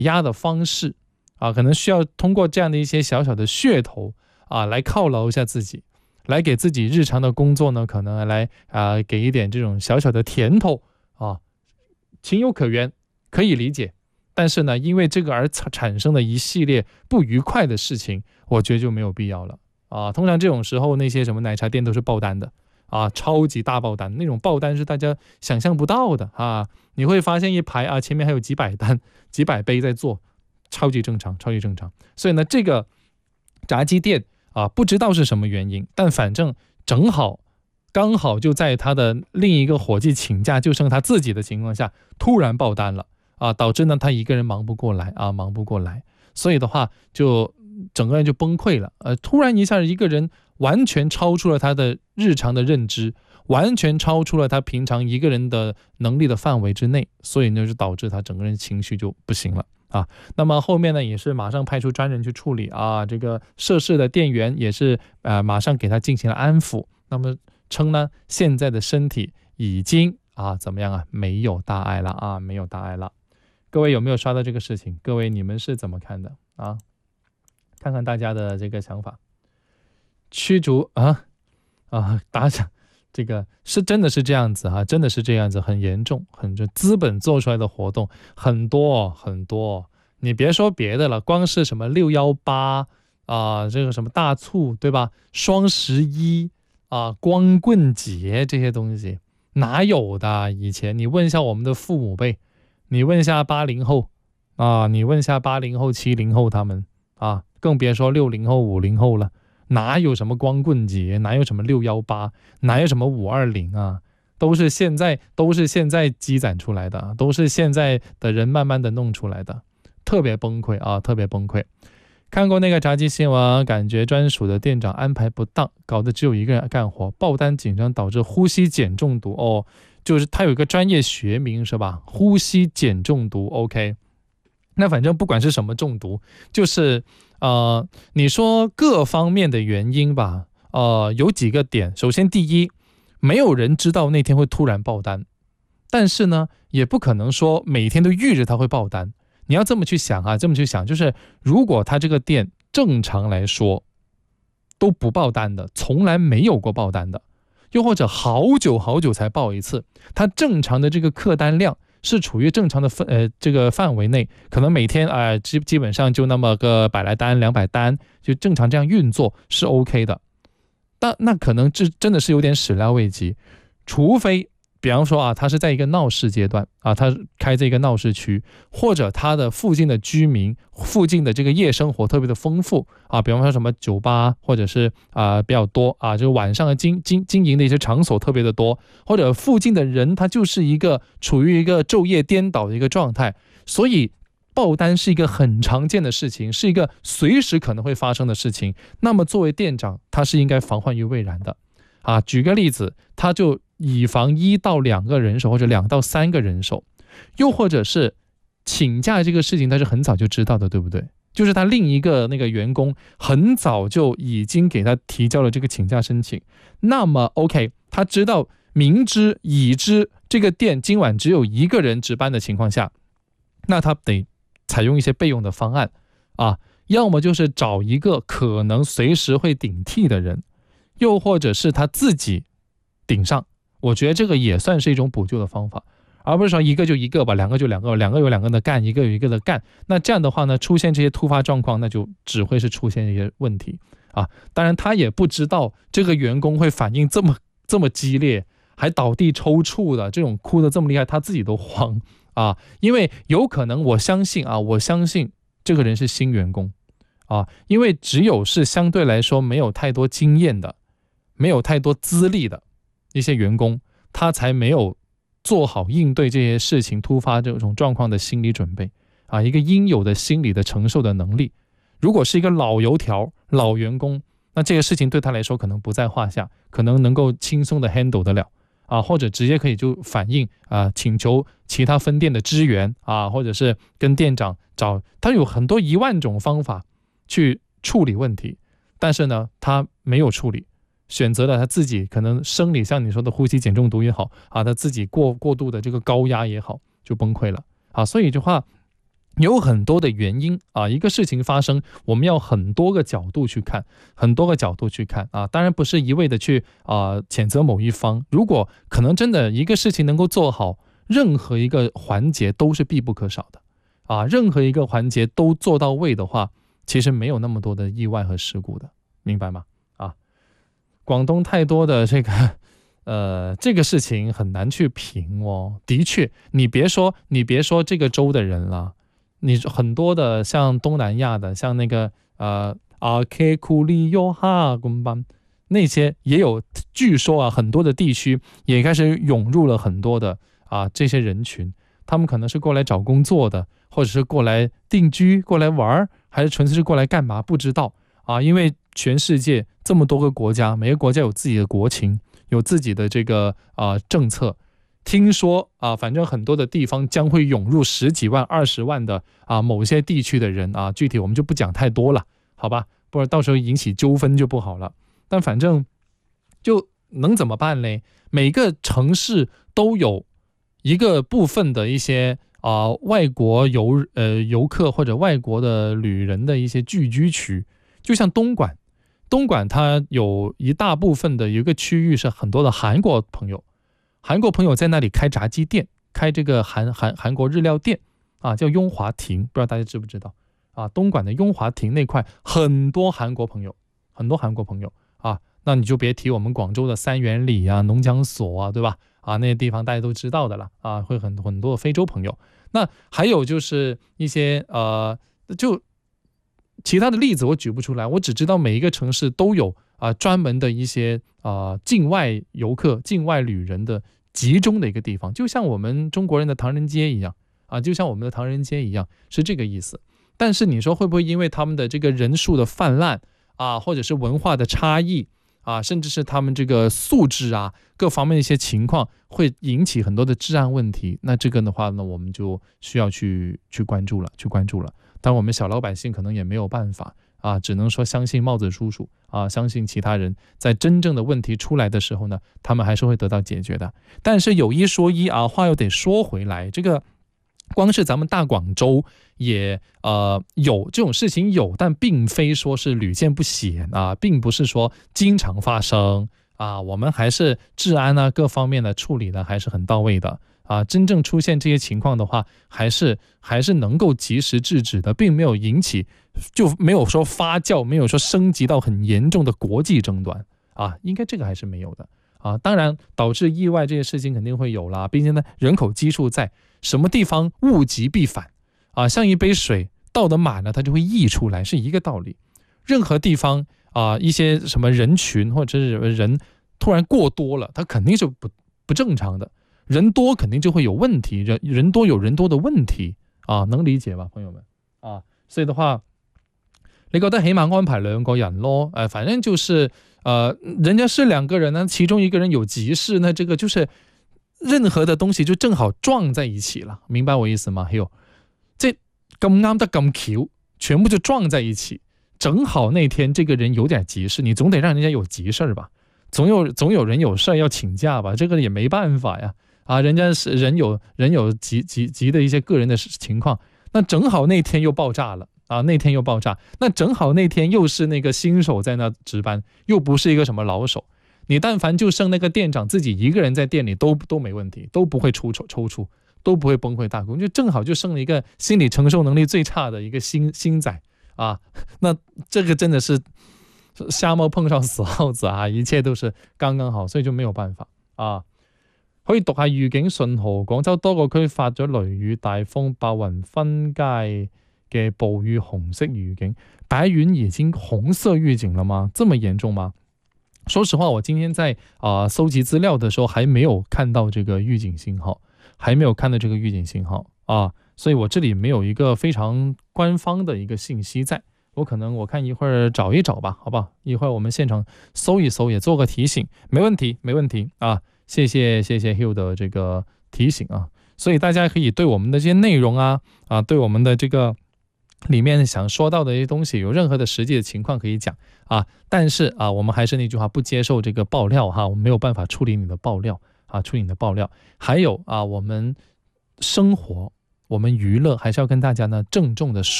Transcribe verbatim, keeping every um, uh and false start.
压的方式啊，可能需要通过这样的一些小小的噱头啊，来犒劳一下自己，来给自己日常的工作呢，可能来啊给一点这种小小的甜头啊，情有可原，可以理解。但是呢，因为这个而产生的一系列不愉快的事情，我觉得就没有必要了啊。通常这种时候，那些什么奶茶店都是爆单的啊，超级大爆单，那种爆单是大家想象不到的啊。你会发现一排啊，前面还有几百单、几百杯在做，超级正常，超级正常。所以呢，这个炸鸡店啊，不知道是什么原因，但反正正好刚好就在他的另一个伙计请假就剩他自己的情况下，突然爆单了啊，导致呢他一个人忙不过来啊，忙不过来，所以的话就整个人就崩溃了。呃，突然一下一个人完全超出了他的日常的认知，完全超出了他平常一个人的能力的范围之内，所以呢就导致他整个人情绪就不行了啊。那么后面呢也是马上派出专人去处理啊，这个涉事的店员也是呃马上给他进行了安抚，那么称呢现在的身体已经啊怎么样啊，没有大碍了啊，没有大碍了。各位有没有刷到这个事情？各位你们是怎么看的啊？看看大家的这个想法。驱逐啊啊，打赏，这个是真的是这样子啊，真的是这样子，很严重，很重。资本做出来的活动很多很多，你别说别的了，光是什么六幺八啊，这个什么大促，对吧？双十一啊，光棍节这些东西哪有的？以前你问一下我们的父母辈，你问一下八零后啊，你问一下八零后、七零后他们啊，更别说六零后、五零后了。哪有什么光棍节，哪有什么六幺八，哪有什么五二零啊？都是现在都是现在积攒出来的，都是现在的人慢慢的弄出来的，特别崩溃啊，特别崩溃。看过那个炸鸡新闻，感觉专属的店长安排不当，搞得只有一个人干活，爆单紧张导致呼吸碱中毒哦，就是它有一个专业学名是吧？呼吸碱中毒 ，OK。那反正不管是什么中毒，就是呃，你说各方面的原因吧，呃，有几个点。首先，第一，没有人知道那天会突然爆单，但是呢，也不可能说每天都预着它会爆单。你要这么去想啊，这么去想，就是如果他这个店正常来说都不爆单的，从来没有过爆单的，又或者好久好久才爆一次，他正常的这个客单量是处于正常的分呃这个范围内，可能每天啊、呃、基基本上就那么个百来单、两百单，就正常这样运作是 OK 的。但那可能这真的是有点始料未及，除非比方说啊，他是在一个闹市阶段啊，他开这个闹市区，或者他的附近的居民附近的这个夜生活特别的丰富啊，比方说什么酒吧或者是啊、呃、比较多啊，就晚上的经经经营的一些场所特别的多，或者附近的人他就是一个处于一个昼夜颠倒的一个状态，所以爆单是一个很常见的事情，是一个随时可能会发生的事情。那么作为店长，他是应该防患于未然的啊。举个例子，他就以防一到两个人手或者两到三个人手，又或者是请假这个事情他是很早就知道的，对不对？就是他另一个那个员工很早就已经给他提交了这个请假申请，那么 OK， 他知道明知已知这个店今晚只有一个人值班的情况下，那他得采用一些备用的方案啊，要么就是找一个可能随时会顶替的人，又或者是他自己顶上。我觉得这个也算是一种补救的方法，而不是说一个就一个吧，两个就两个，两个有两个的干，一个有一个的干。那这样的话呢，出现这些突发状况，那就只会是出现一些问题啊。当然，他也不知道这个员工会反应这么这么激烈，还倒地抽搐的，这种哭得这么厉害，他自己都慌啊。因为有可能，我相信啊，我相信这个人是新员工啊，因为只有是相对来说没有太多经验的，没有太多资历的一些员工，他才没有做好应对这些事情突发这种状况的心理准备啊，一个应有的心理的承受的能力。如果是一个老油条、老员工，那这个事情对他来说可能不在话下，可能能够轻松的 handle 得了啊，或者直接可以就反映啊，请求其他分店的支援啊，或者是跟店长找，他有很多一万种方法去处理问题，但是呢，他没有处理。选择了他自己可能生理像你说的呼吸碱中毒也好啊，他自己过过度的这个高压也好，就崩溃了啊。所以的话， 有很多的原因啊，一个事情发生，我们要很多个角度去看，很多个角度去看啊，当然不是一味的去啊谴责某一方。如果可能真的一个事情能够做好，任何一个环节都是必不可少的啊，任何一个环节都做到位的话，其实没有那么多的意外和事故的，明白吗？啊，广东太多的这个。呃，这个事情很难去评哦。的确，你别说，你别说这个州的人了，你很多的像东南亚的，像那个呃阿 K 库利尤哈公班那些也有，据说啊，很多的地区也开始涌入了很多的啊这些人群，他们可能是过来找工作的，或者是过来定居、过来玩，还是纯粹是过来干嘛？不知道啊，因为全世界这么多个国家，每个国家有自己的国情。有自己的这个啊、呃、政策，听说啊，反正很多的地方将会涌入十几万、二十万的啊某些地区的人啊，具体我们就不讲太多了，好吧？不然到时候引起纠纷就不好了。但反正就能怎么办呢？每个城市都有一个部分的一些啊、呃、外国游呃游客或者外国的旅人的一些聚居区，就像东莞。东莞它有一大部分的一个区域是很多的韩国朋友，韩国朋友在那里开炸鸡店，开这个韩韩韩国日料店啊，叫雍华庭，不知道大家知不知道啊？东莞的雍华庭那块很多韩国朋友，很多韩国朋友啊，那你就别提我们广州的三元里啊、农讲所啊，对吧？啊，那些地方大家都知道的了啊，会很很多非洲朋友。那还有就是一些呃，就。其他的例子我举不出来，我只知道每一个城市都有啊、呃、专门的一些啊、呃、境外游客、境外旅人的集中的一个地方，就像我们中国人的唐人街一样啊，就像我们的唐人街一样，是这个意思。但是你说会不会因为他们的这个人数的泛滥啊，或者是文化的差异啊，甚至是他们这个素质啊各方面的一些情况，会引起很多的治安问题？那这个的话呢，我们就需要去去关注了，去关注了。但我们小老百姓可能也没有办法啊，只能说相信帽子叔叔啊，相信其他人，在真正的问题出来的时候呢，他们还是会得到解决的。但是有一说一啊，话又得说回来，这个光是咱们大广州也呃有这种事情有，但并非说是屡见不鲜啊，并不是说经常发生啊，我们还是治安啊各方面的处理的还是很到位的。啊，真正出现这些情况的话，还是还是能够及时制止的，并没有引起，就没有说发酵，没有说升级到很严重的国际争端啊，应该这个还是没有的啊。当然，导致意外这些事情肯定会有啦，毕竟呢，人口基数在什么地方物极必反啊，像一杯水倒得满了，它就会溢出来，是一个道理。任何地方啊，一些什么人群或者是人突然过多了，它肯定是不不正常的。人多肯定就会有问题，人人多有人多的问题啊，能理解吧，朋友们啊？所以的话，你覺得起碼安排兩個人咯，呃，反正就是呃，人家是兩個人呢，其中一個人有急事，那這個就是任何的東西就正好撞在一起了，明白我意思嗎？喲，這咁啱得咁巧，全部就撞在一起，正好那天這個人有點急事，你總得讓人家有急事吧，總有總有人有事要請假吧，這個也沒辦法呀。啊，人家是人有人有急急急的一些个人的情况，那正好那天又爆炸了啊，那天又爆炸，那正好那天又是那个新手在那值班，又不是一个什么老手，你但凡就剩那个店长自己一个人在店里都都没问题，都不会出抽抽搐，都不会崩溃大哭，就正好就剩了一个心理承受能力最差的一个新新仔啊，那这个真的是瞎猫碰上死耗子啊，一切都是刚刚好，所以就没有办法啊。可以讀下預警信號，廣州多個區發咗雷雨、大風、白雲分界嘅暴雨紅色預警。白雲已經紅色預警了嗎？這麼嚴重嗎？說實話，我今天在啊、呃、搜集資料的時候，還沒有看到這個預警信號，還沒有看到這個預警信號啊，所以我這裡沒有一個非常官方的一個信息在。我可能我看一會兒找一找吧，好不好？一會兒我們現場搜一搜，也做個提醒，沒問題，沒問題啊。謝謝謝謝 Hill 的這個提醒啊，所以大家可以對我們的這些內容啊啊，對我們的這個裡面想說到的一些東西有任何的實際的情況可以講啊，但是啊，我們還是那句話，不接受這個爆料哈，我們沒有辦法處理你的爆料啊，處理你的爆料。還有啊，我們生活我们娱乐还是要跟大家呢郑重的